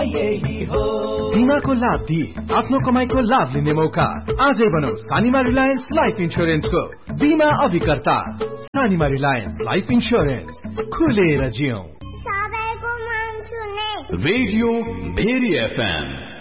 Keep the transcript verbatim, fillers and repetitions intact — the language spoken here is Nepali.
यही हो। बिमाको लाभ दिए आफ्नो कमाईको लाभ लिने मौका। आजै बनाऊ सानीमा रिलायन्स लाइफ इन्स्योरेन्सको बिमा अभिकर्ता। सानीमा रिलायन्स लाइफ इन्स्योरेन्स, खुलेर जियौं। सबैको मन सुने रेडियो भेरी एफएम।